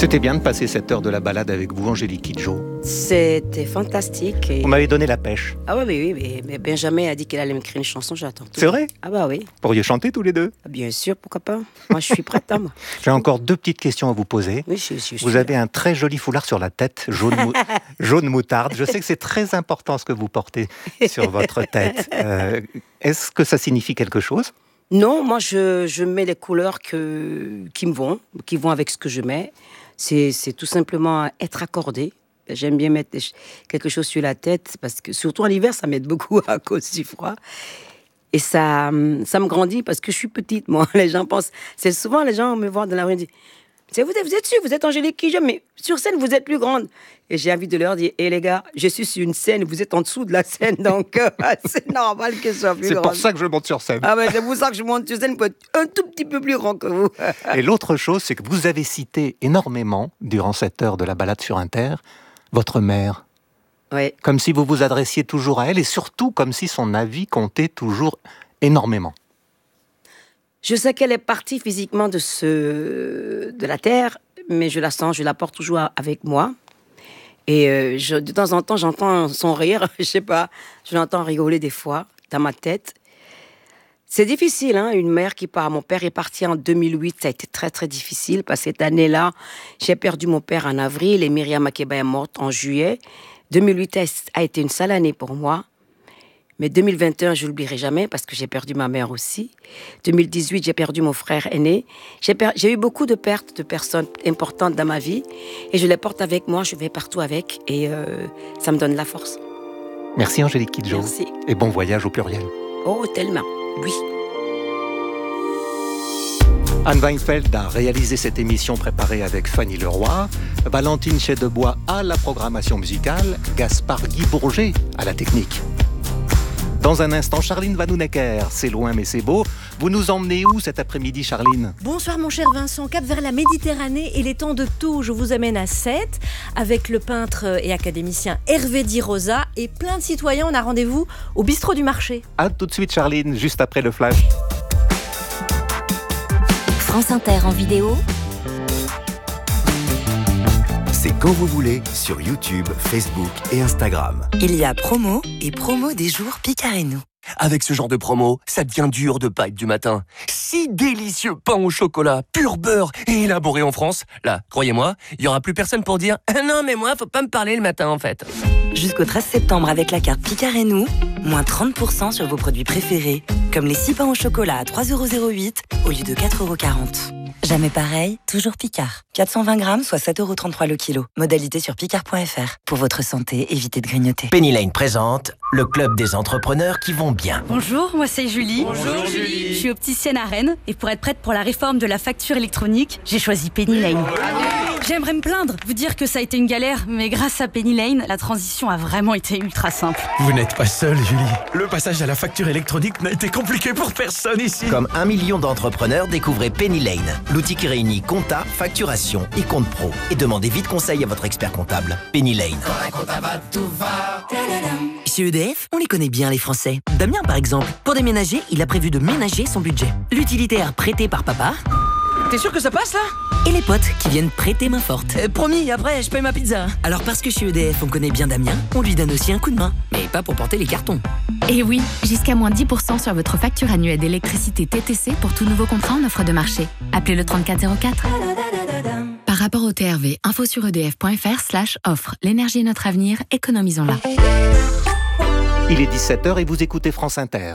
C'était bien de passer cette heure de la balade avec vous, Angélique Kidjo. C'était fantastique. Vous m'avez donné la pêche. Ah oui, mais Benjamin a dit qu'il allait m'écrire une chanson, j'attends. C'est vrai ? Ah bah oui. Pourriez chanter tous les deux ? Bien sûr, pourquoi pas. Moi, je suis prête, hein, moi. J'ai encore 2 petites questions à vous poser. Oui, vous avez un très joli foulard sur la tête, jaune moutarde. Je sais que c'est très important ce que vous portez sur votre tête. Est-ce que ça signifie quelque chose ? Non, moi, je mets les couleurs qui vont avec ce que je mets. C'est tout simplement être accordé. J'aime bien mettre quelque chose sur la tête, parce que surtout en hiver, ça m'aide beaucoup à cause du froid. Et ça me grandit parce que je suis petite, moi. Les gens pensent... C'est souvent, les gens me voient dans la rue et disent « Vous êtes sûr, vous êtes Angélique Kidjo, mais sur scène, vous êtes plus grande. » Et j'ai envie de leur dire « Les gars, je suis sur une scène, vous êtes en dessous de la scène, donc c'est normal que je sois plus grande. » C'est pour ça que je monte sur scène. Ah ben, c'est pour ça que je monte sur scène pour être un tout petit peu plus grand que vous. Et l'autre chose, c'est que vous avez cité énormément, durant cette heure de la balade sur Inter, votre mère. Oui. Comme si vous vous adressiez toujours à elle, et surtout comme si son avis comptait toujours énormément. Je sais qu'elle est partie physiquement de la terre, mais je la sens, je la porte toujours avec moi. Et de temps en temps, j'entends son rire, je sais pas, je l'entends rigoler des fois dans ma tête. C'est difficile, hein, une mère qui part. Mon père est parti en 2008, ça a été très très difficile, parce que cette année-là, j'ai perdu mon père en avril et Myriam Makeba est morte en juillet. 2008 a été une sale année pour moi. Mais 2021, je l'oublierai jamais parce que j'ai perdu ma mère aussi. 2018, j'ai perdu mon frère aîné. J'ai eu beaucoup de pertes de personnes importantes dans ma vie et je les porte avec moi, je vais partout avec et ça me donne la force. Merci Angélique Kidjo. Merci. Et bon voyage au pluriel. Oh, tellement, oui. Anne Weinfeld a réalisé cette émission préparée avec Fanny Leroy, Valentine Chedebois à la programmation musicale, Gaspard Guy Bourget à la technique. Dans un instant, Charline Vanhoenacker, c'est loin mais c'est beau. Vous nous emmenez où cet après-midi, Charline ? Bonsoir mon cher Vincent, cap vers la Méditerranée et les temps de Tours. Je vous amène à Sète avec le peintre et académicien Hervé Di Rosa et plein de citoyens. On a rendez-vous au bistrot du marché. À tout de suite, Charline, juste après le flash. France Inter en vidéo. C'est quand vous voulez sur YouTube, Facebook et Instagram. Il y a promo et promo des jours Picard et nous. Avec ce genre de promo, ça devient dur de pas être du matin. 6 délicieux pains au chocolat, pur beurre et élaborés en France. Là, croyez-moi, il y aura plus personne pour dire « Ah non, mais moi, faut pas me parler le matin en fait ». Jusqu'au 13 septembre avec la carte Picard et nous, moins 30% sur vos produits préférés, comme les 6 pains au chocolat à 3,08€ au lieu de 4,40€. Jamais pareil, toujours Picard. 420 grammes, soit 7,33€ le kilo. Modalité sur picard.fr. Pour votre santé, évitez de grignoter. Penny Lane présente le club des entrepreneurs qui vont bien. Bonjour, moi c'est Julie. Bonjour Julie. Je suis opticienne à Rennes et pour être prête pour la réforme de la facture électronique, j'ai choisi Penny Lane. J'aimerais me plaindre, vous dire que ça a été une galère, mais grâce à Penny Lane, la transition a vraiment été ultra simple. Vous n'êtes pas seule, Julie. Le passage à la facture électronique n'a été compliqué pour personne ici. Comme 1 million d'entrepreneurs, découvrez Penny Lane, l'outil qui réunit compta, facturation et compte pro. Et demandez vite conseil à votre expert comptable. Penny Lane. Chez EDF, on les connaît bien les Français. Damien par exemple, pour déménager, il a prévu de ménager son budget. L'utilitaire prêté par papa. T'es sûr que ça passe là ? Et les potes qui viennent prêter main forte. Promis, après je paye ma pizza. Alors parce que chez EDF on connaît bien Damien, on lui donne aussi un coup de main. Mais pas pour porter les cartons. Et oui, jusqu'à moins 10% sur votre facture annuelle d'électricité TTC pour tout nouveau contrat en offre de marché. Appelez le 3404. Par rapport au TRV, info sur edf.fr/offre. L'énergie est notre avenir, économisons-la. Il est 17h et vous écoutez France Inter.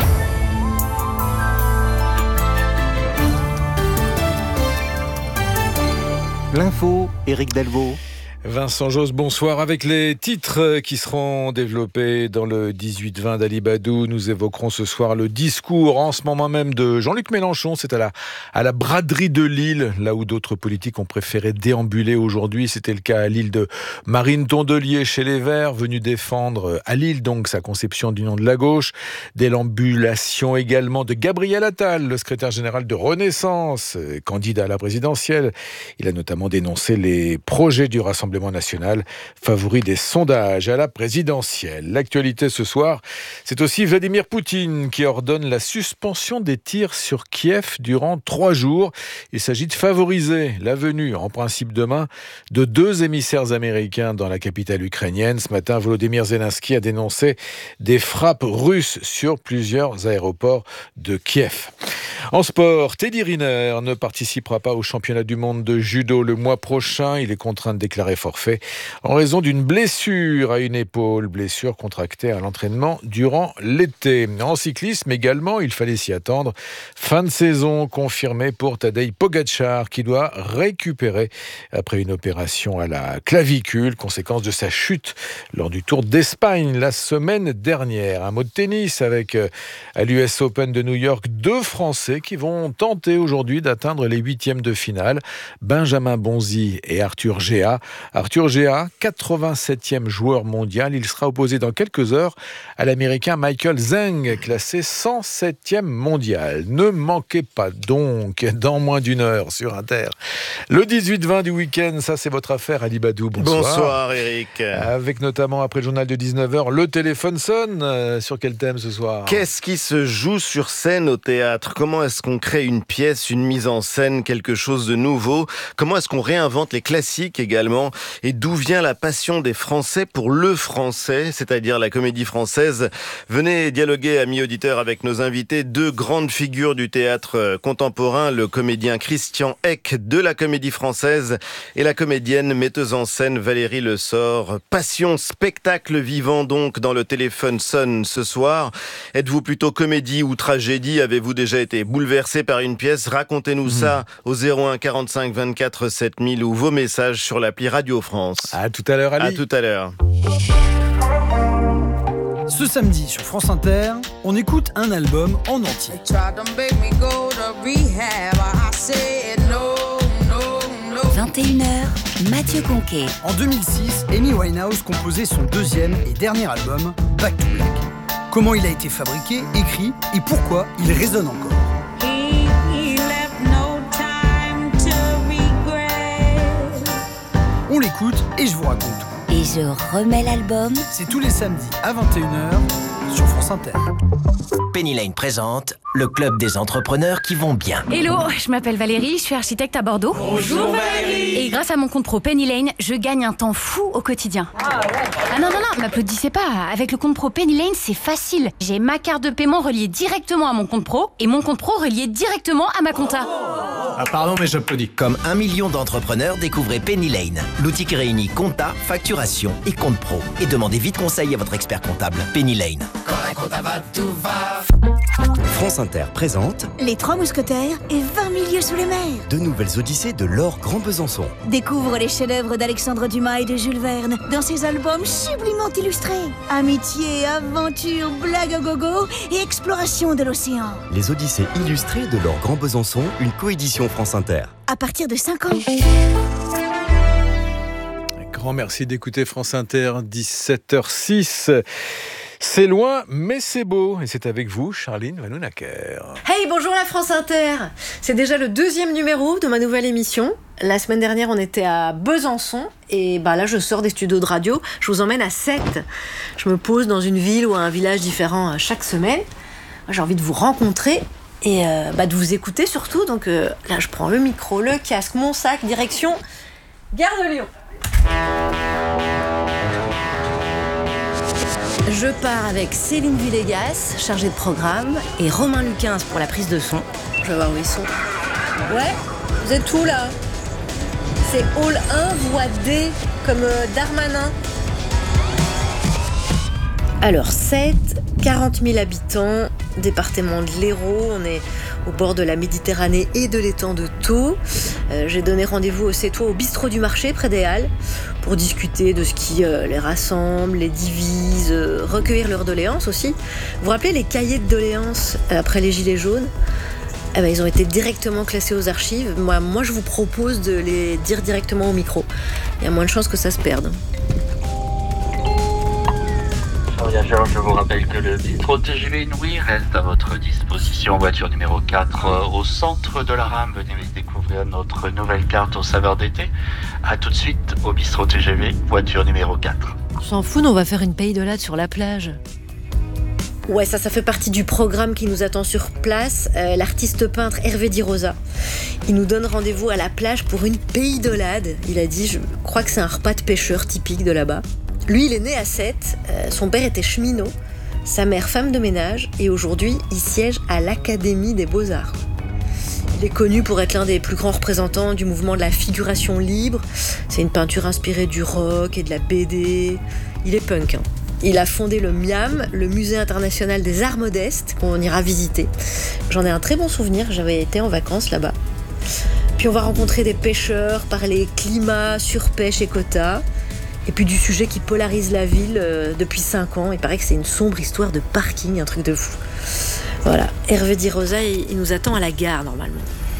L'info, Éric Delvaux. Vincent Josse, bonsoir. Avec les titres qui seront développés dans le 18-20 d'Ali Badou, nous évoquerons ce soir le discours en ce moment même de Jean-Luc Mélenchon. C'est à la braderie de Lille, là où d'autres politiques ont préféré déambuler aujourd'hui. C'était le cas à Lille de Marine Tondelier chez les Verts, venue défendre à Lille donc sa conception d'union de la gauche. Déambulation également de Gabriel Attal, le secrétaire général de Renaissance, candidat à la présidentielle. Il a notamment dénoncé les projets du Rassemblement Rassemblement national, favori des sondages à la présidentielle. L'actualité ce soir, c'est aussi Vladimir Poutine qui ordonne la suspension des tirs sur Kiev durant 3 jours. Il s'agit de favoriser la venue, en principe demain, de 2 émissaires américains dans la capitale ukrainienne. Ce matin, Volodymyr Zelensky a dénoncé des frappes russes sur plusieurs aéroports de Kiev. En sport, Teddy Riner ne participera pas au championnat du monde de judo le mois prochain. Il est contraint de déclarer forfait en raison d'une blessure à une épaule, blessure contractée à l'entraînement durant l'été. En cyclisme également, il fallait s'y attendre. Fin de saison confirmée pour Tadej Pogačar qui doit récupérer après une opération à la clavicule, conséquence de sa chute lors du Tour d'Espagne la semaine dernière. Un mot de tennis avec à l'US Open de New York 2 Français qui vont tenter aujourd'hui d'atteindre les 8e de finale. Benjamin Bonzi et Arthur Géa. Arthur Géa, 87e joueur mondial. Il sera opposé dans quelques heures à l'Américain Michael Zheng, classé 107e mondial. Ne manquez pas donc, dans moins d'une heure sur Inter, le 18-20 du week-end. Ça, c'est votre affaire, Ali Badou. Bonsoir. Bonsoir, Eric. Avec notamment, après le journal de 19h, le téléphone sonne. Sur quel thème ce soir ? Qu'est-ce qui se joue sur scène au théâtre ? Comment est-ce qu'on crée une pièce, une mise en scène, quelque chose de nouveau ? Comment est-ce qu'on réinvente les classiques également ? Et d'où vient la passion des Français pour le français, c'est-à-dire la comédie française ? Venez dialoguer, amis auditeurs, avec nos invités, 2 grandes figures du théâtre contemporain, le comédien Christian Eck de la Comédie Française et la comédienne metteuse en scène Valérie Le Sort. Passion, spectacle vivant donc dans le téléphone sonne ce soir. Êtes-vous plutôt comédie ou tragédie ? Avez-vous déjà été bouleversé par une pièce ? Racontez-nous ça au 01 45 24 7000 ou vos messages sur l'appli Radio France. À tout à l'heure, Ali. À tout à l'heure. Ce samedi sur France Inter, on écoute un album en entier. 21h, Mathieu Conquet. En 2006, Amy Winehouse composait son 2e et dernier album, Back to Black. Comment il a été fabriqué, écrit et pourquoi il résonne encore. On l'écoute et je vous raconte tout. Et je remets l'album. C'est tous les samedis à 21h sur France Inter. Penny Lane présente le club des entrepreneurs qui vont bien. Hello, je m'appelle Valérie, je suis architecte à Bordeaux. Bonjour Valérie. Et grâce à mon compte pro Penny Lane, je gagne un temps fou au quotidien. Ah non, m'applaudissez pas. Avec le compte pro Penny Lane, c'est facile. J'ai ma carte de paiement reliée directement à mon compte pro et mon compte pro relié directement à ma compta. Ah pardon, mais j'applaudis. Comme 1 million d'entrepreneurs, découvrez Penny Lane, l'outil qui réunit compta, facturation et compte pro. Et demandez vite conseil à votre expert comptable. Penny Lane. Quand la compta va, tout va. France Inter présente Les 3 mousquetaires et 20 milieux sous les mers. 2 nouvelles odyssées de Laure Grand Besançon. Découvre les chefs-d'œuvre d'Alexandre Dumas et de Jules Verne dans ses albums sublimement illustrés. Amitié, aventure, blague au gogo et exploration de l'océan. Les odyssées illustrées de Laure Grand Besançon, une coédition France Inter. À partir de 5 ans. Grand merci d'écouter France Inter, 17h06. C'est loin, mais c'est beau. Et c'est avec vous, Charline Vanhoenacker. Hey, bonjour la France Inter. C'est déjà le 2e numéro de ma nouvelle émission. La semaine dernière, on était à Besançon. Et là, je sors des studios de radio. Je vous emmène à Sète. Je me pose dans une ville ou un village différent chaque semaine. J'ai envie de vous rencontrer et de vous écouter surtout. Donc là, je prends le micro, le casque, mon sac, direction Gare de Lyon. Je pars avec Céline Villegas, chargée de programme, et Romain Lucas pour la prise de son. Je vais voir où ils sont. Ouais, vous êtes où là ? C'est Hall 1, voie D, comme Darmanin. Alors, Sète, 40 000 habitants, département de l'Hérault, on est au bord de la Méditerranée et de l'étang de Thau. J'ai donné rendez-vous au Sétois au bistrot du marché près des Halles pour discuter de ce qui les rassemble, les divise, recueillir leurs doléances aussi. Vous vous rappelez les cahiers de doléances après les Gilets jaunes ? Ils ont été directement classés aux archives. Moi, je vous propose de les dire directement au micro. Il y a moins de chances que ça se perde. voyageurs, je vous rappelle que le bistrot TGV Inouï reste à votre disposition. Voiture numéro 4 au centre de la rame. Venez découvrir notre nouvelle carte aux saveurs d'été. A tout de suite au bistrot TGV, voiture numéro 4. On s'en fout, on va faire une paille-de-lade sur la plage. Ouais, ça fait partie du programme qui nous attend sur place. L'artiste peintre Hervé Di Rosa, il nous donne rendez-vous à la plage pour une paille-de-lade. Il a dit, je crois que c'est un repas de pêcheur typique de là-bas. Lui, il est né à Sète, son père était cheminot, sa mère femme de ménage, et aujourd'hui, il siège à l'Académie des Beaux-Arts. Il est connu pour être l'un des plus grands représentants du mouvement de la figuration libre. C'est une peinture inspirée du rock et de la BD. Il est punk, hein. Il a fondé le MIAM, le Musée international des arts modestes, qu'on ira visiter. J'en ai un très bon souvenir, j'avais été en vacances là-bas. Puis on va rencontrer des pêcheurs, parler climat, surpêche et quotas. Et puis du sujet qui polarise la ville depuis 5 ans. Il paraît que c'est une sombre histoire de parking, un truc de fou. Voilà, Hervé Di Rosa, il nous attend à la gare normalement.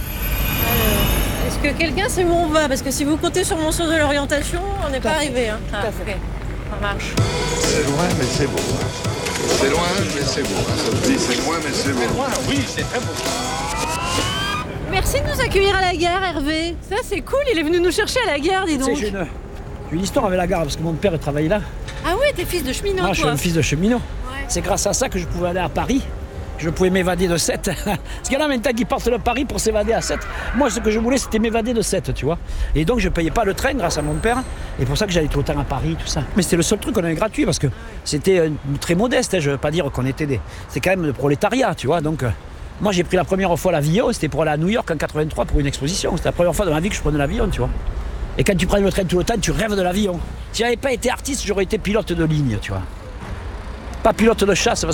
Est-ce que quelqu'un sait où on va? Parce que si vous comptez sur mon sens de l'orientation, on n'est pas arrivé. Hein. Tout à fait. Okay. Ça marche. C'est loin, mais c'est beau. C'est loin, mais c'est beau. Ça se dit, c'est loin, mais c'est beau. C'est loin, oui, c'est très beau. Merci de nous accueillir à la gare, Hervé. Ça, c'est cool, il est venu nous chercher à la gare, dis donc. J'ai une histoire avec la gare, parce que mon père travaillait là. Ah ouais, t'es fils de cheminot, toi. Je suis un fils de cheminot. Ouais. C'est grâce à ça que je pouvais aller à Paris. Je pouvais m'évader de Sète. Parce qu'il y en a maintenant qui partent de Paris pour s'évader à Sète. Moi, ce que je voulais, c'était m'évader de Sète, tu vois. Et donc, je ne payais pas le train grâce à mon père. Et pour ça que j'allais tout le temps à Paris, tout ça. Mais c'était le seul truc qu'on avait gratuit, parce que c'était très modeste. Hein. Je ne veux pas dire qu'on était C'est quand même le prolétariat, tu vois. Donc, moi, j'ai pris la première fois l'avion. C'était pour aller à New York en 83 pour une exposition. C'était la première fois de ma vie que je prenais l'avion, tu vois. Et quand tu prends le train tout le temps, tu rêves de l'avion. Si j'avais pas été artiste, j'aurais été pilote de ligne, tu vois. Pas pilote de chasse,